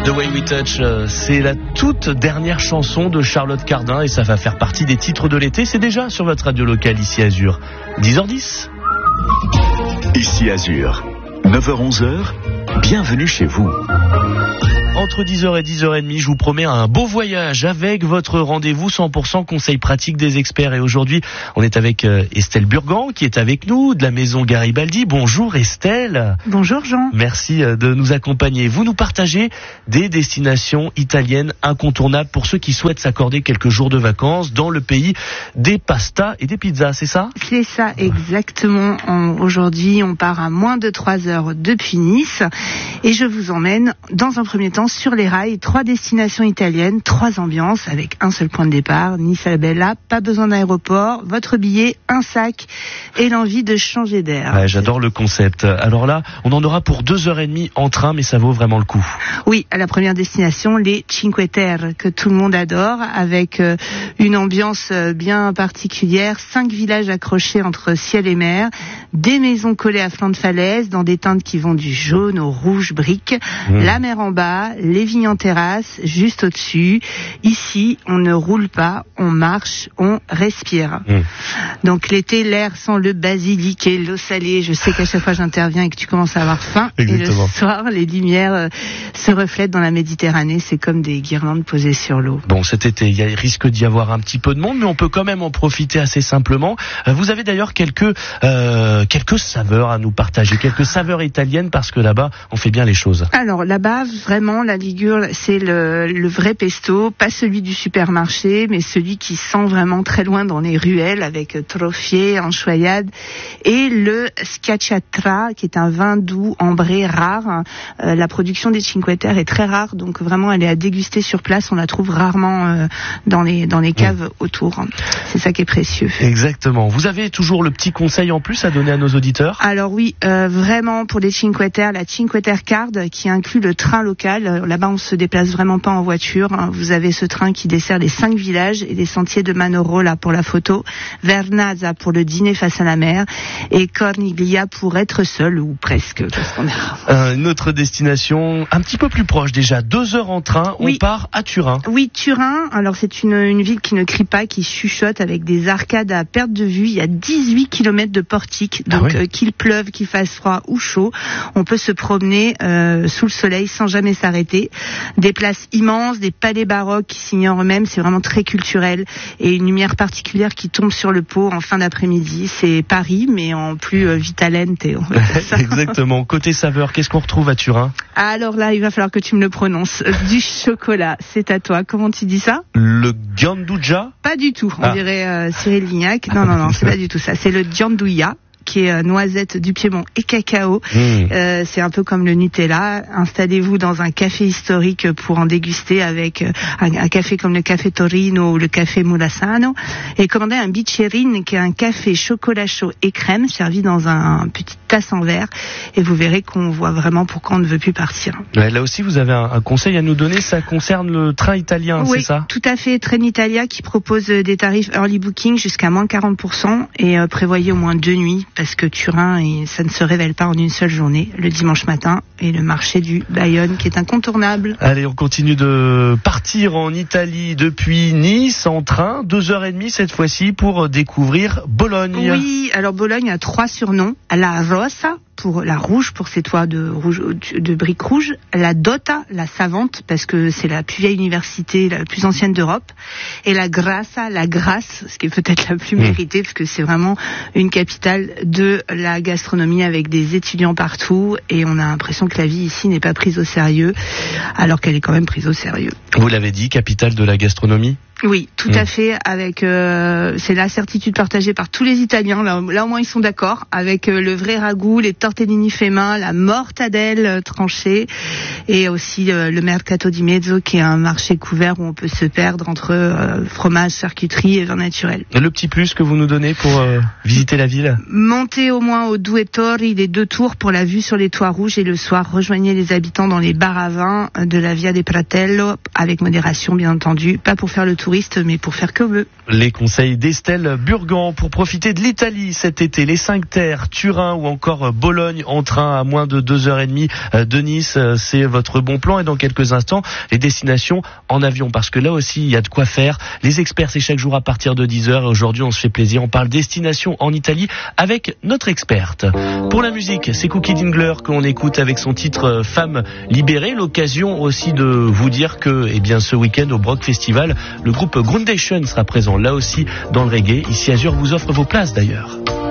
The Way We Touch, c'est la toute dernière chanson de Charlotte Cardin et ça va faire partie des titres de l'été. C'est déjà sur votre radio locale ici Azur. 10h10. Ici Azur, 9h-11h, bienvenue chez vous. Entre 10h et 10h30, je vous promets un beau voyage avec votre rendez-vous 100% conseils pratiques des experts. Et aujourd'hui, on est avec Estelle Burgan qui est avec nous de la maison Garibaldi. Bonjour Estelle. Bonjour Jean. Merci de nous accompagner. Vous nous partagez des destinations italiennes incontournables pour ceux qui souhaitent s'accorder quelques jours de vacances dans le pays des pastas et des pizzas, c'est ça ? C'est ça, exactement. Aujourd'hui, on part à moins de 3 heures depuis Nice et je vous emmène dans un premier temps sur les rails, 3 destinations italiennes, 3 ambiances avec un seul point de départ, Nice à Bella, pas besoin d'aéroport, votre billet, un sac et l'envie de changer d'air. Ouais, j'adore le concept. Alors là, on en aura pour 2h30 en train, mais ça vaut vraiment le coup. Oui, à la première destination, les Cinque Terre, que tout le monde adore, avec une ambiance bien particulière, 5 villages accrochés entre ciel et mer, des maisons collées à flanc de falaise, dans des teintes qui vont du jaune au rouge brique, la mer en bas, les vignes en terrasse, juste au-dessus. Ici, on ne roule pas, on marche, on respire. Donc l'été, l'air sent le basilic et l'eau salée. Je sais qu'à chaque fois j'interviens et que tu commences à avoir faim. Exactement. Et le soir, les lumières se reflètent dans la Méditerranée. C'est comme des guirlandes posées sur l'eau. Bon, cet été, il risque d'y avoir un petit peu de monde, mais on peut quand même en profiter assez simplement. Vous avez d'ailleurs quelques saveurs à nous partager, quelques saveurs italiennes, parce que là-bas, on fait bien les choses. Alors là-bas, vraiment, la Ligure, c'est le vrai pesto, pas celui du supermarché, mais celui qui sent vraiment très loin dans les ruelles avec troffier, anchoyade, et le schiacciatra, qui est un vin doux, ambré, rare. La production des Cinque Terre est très rare, donc vraiment elle est à déguster sur place. On la trouve rarement dans les caves autour. C'est ça qui est précieux. Exactement. Vous avez toujours le petit conseil en plus à donner à nos auditeurs ? Alors oui, vraiment pour les Cinque Terre, la Cinque Terre Card qui inclut le train local. Là-bas, on se déplace vraiment pas en voiture. Vous avez ce train qui dessert les 5 villages et les sentiers de Manorola pour la photo, Vernazza pour le dîner face à la mer et Corniglia pour être seul ou presque. Parce qu'on est... Une autre destination un petit peu plus proche déjà, 2 heures en train, on part à Turin. Oui, Turin, alors c'est une ville qui ne crie pas, qui chuchote avec des arcades à perte de vue. Il y a 18 km de portiques, donc qu'il pleuve, qu'il fasse froid ou chaud, on peut se promener sous le soleil sans jamais s'arrêter. Des places immenses, des palais baroques qui s'ignorent eux-mêmes, c'est vraiment très culturel et une lumière particulière qui tombe sur le Pô en fin d'après-midi. C'est Paris, mais en plus vitalente. Exactement. Côté saveur, qu'est-ce qu'on retrouve à Turin ? Alors là, il va falloir que tu me le prononces. Du chocolat, c'est à toi. Comment tu dis ça ? Le gianduja ? Pas du tout. On dirait Cyril Lignac. Non, c'est pas du tout ça. C'est le gianduja, qui est noisette du Piémont et cacao. C'est un peu comme le Nutella. Installez-vous dans un café historique pour en déguster avec un café comme le café Torino ou le café Mulassano et commandez un bicerine qui est un café chocolat chaud et crème servi dans un petit tasse en verre et vous verrez qu'on voit vraiment pourquoi on ne veut plus partir. Ouais, là aussi vous avez un conseil à nous donner, ça concerne le train italien, c'est ça ? Oui, tout à fait. Trenitalia qui propose des tarifs early booking jusqu'à moins 40% et prévoyez au moins 2 nuits. Parce que Turin, ça ne se révèle pas en une seule journée, le dimanche matin, et le marché du Bayonne qui est incontournable. Allez, on continue de partir en Italie depuis Nice en train, 2h30 cette fois-ci pour découvrir Bologne. Oui, alors Bologne a 3 surnoms. La Rossa, pour la rouge, pour ses toits de briques rouges, la Dota, la savante, parce que c'est la plus vieille université, la plus ancienne d'Europe, et la Grassa, la grasse, ce qui est peut-être la plus méritée, parce que c'est vraiment une capitale de la gastronomie avec des étudiants partout, et on a l'impression que la vie ici n'est pas prise au sérieux, alors qu'elle est quand même prise au sérieux. Vous l'avez dit, capitale de la gastronomie ? Oui, tout à fait. Avec c'est la certitude partagée par tous les Italiens. Là au moins ils sont d'accord avec le vrai ragoût, les tortellini fait main, la mortadelle tranchée et aussi le mercato di mezzo qui est un marché couvert où on peut se perdre entre fromage, charcuterie et vin naturel. Et le petit plus que vous nous donnez pour visiter la ville ? Montez au moins aux Due Torri, les 2 tours pour la vue sur les toits rouges et le soir rejoignez les habitants dans les bars à vin de la Via dei Pratello avec modération bien entendu, pas pour faire le tour touristes, mais pour faire comme eux. Les conseils d'Estelle Burgan pour profiter de l'Italie cet été, les 5 terres, Turin ou encore Bologne en train à moins de 2h30 de Nice, c'est votre bon plan. Et dans quelques instants, les destinations en avion, parce que là aussi il y a de quoi faire. Les experts, c'est chaque jour à partir de 10h et aujourd'hui on se fait plaisir, on parle destination en Italie avec notre experte. Pour la musique, c'est Cookie Dingler qu'on écoute avec son titre Femme libérée. L'occasion aussi de vous dire que ce week-end au Brock Festival, le groupe Groundation sera présent là aussi dans le reggae. Ici Azur vous offre vos places d'ailleurs.